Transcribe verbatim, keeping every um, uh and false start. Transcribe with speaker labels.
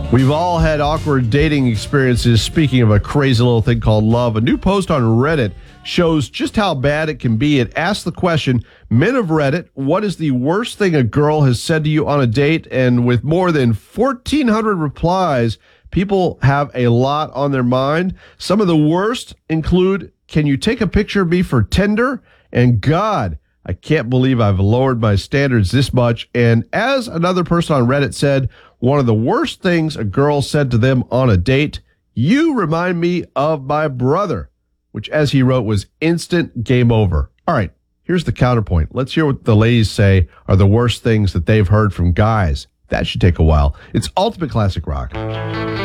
Speaker 1: We've all had awkward dating experiences. Speaking of a crazy little thing called love, a new post on Reddit shows just how bad it can be. It asks the question, men of Reddit, what is the worst thing a girl has said to you on a date? And with more than fourteen hundred replies, people have a lot on their mind. Some of the worst include, can you take a picture of me for Tinder? And God, I can't believe I've lowered my standards this much. And as another person on Reddit said, one of the worst things a girl said to them on a date, you remind me of my brother, which, as he wrote, was instant game over. All right, here's the counterpoint. Let's hear what the ladies say are the worst things that they've heard from guys. That should take a while. It's Ultimate Classic Rock.